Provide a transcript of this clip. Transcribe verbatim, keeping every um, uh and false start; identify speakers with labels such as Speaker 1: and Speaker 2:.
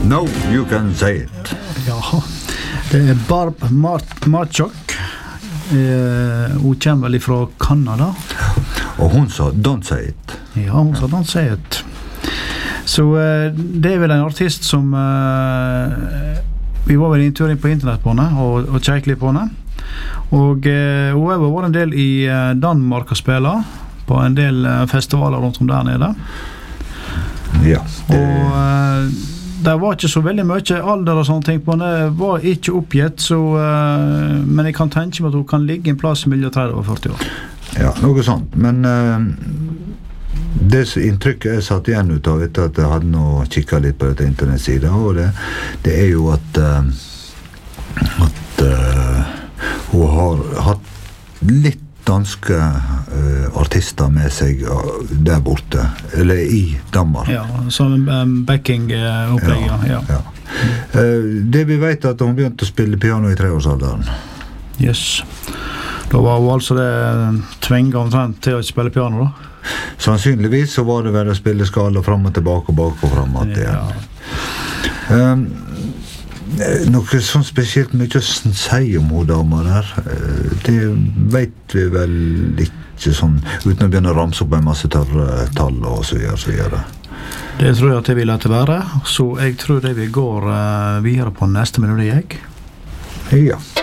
Speaker 1: Now you can say it.
Speaker 2: Ja, det er Barb Marchuk. Eh, hun kommer vel fra Kanada.
Speaker 1: Og hun sa don't say it.
Speaker 2: Ja, hun sa don't say it. Så eh, det er vel en artist som eh, vi var vel en tur inn på internett på henne og, og kjekk litt på henne. Og eh, hun har vært en del i eh, Danmark og spiller på en del eh, festivaler rundt om der nede.
Speaker 1: Ja. Det...
Speaker 2: Og eh, det var ikke så veldig mye alder og sånne ting på henne. Det var ikke oppgitt, så, uh, men jeg kan tenke meg at hun kan ligge en plass mellom tretti og førti år.
Speaker 1: Ja, noe sånt. Men uh, det inntrykket jeg satt igjen ut av etter at jeg hadde nå kikket litt på dette internettsida, og det, det er jo at, uh, at uh, hun har hatt litt danske uh, artister med seg uh, der borte, eller i Danmark.
Speaker 2: Ja, sånn um, backing-opplegg, uh, ja. ja.
Speaker 1: ja. Uh, det vi vet er at hun begynte å spille piano i treårsalderen.
Speaker 2: Yes. Da var hun altså det tvinget omtrent til å spille piano, da?
Speaker 1: Sannsynligvis så var det vel å spille skala frem og tilbake og bak og frem at igjen. Ja. Um, noe sånn spesielt mye å si om hun dama der, det vet vi vel ikke sånn, uten å begynne å ramse opp en masse tørre tall og så videre, så videre.
Speaker 2: Det tror jeg at jeg vil at det være, så jeg tror det vi går uh, videre på neste melodi, jeg.
Speaker 1: Ja.